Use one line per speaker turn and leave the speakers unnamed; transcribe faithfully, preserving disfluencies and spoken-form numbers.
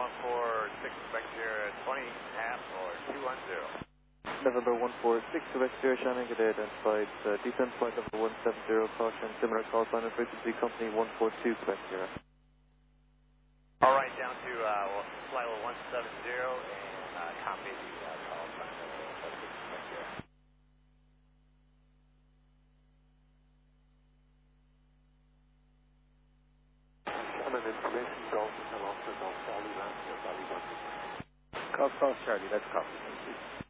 one four six, Quebec Sierra twenty, half or two one zero.
November one four six, Quebec Sierra, Shannon, good day, identified uh, descent flight number one seven zero, caution, similar call sign and frequency, company one four two, Quebec Sierra.
All right, down to uh, flight level one seven zero, and uh, copy the uh, call sign of one four six, Quebec Sierra.
Shannon, information, Golf Hotel Oscar, Golf Charlie, Lambda, Valley one.
Golf, Golf Charlie, that's copy, thank you.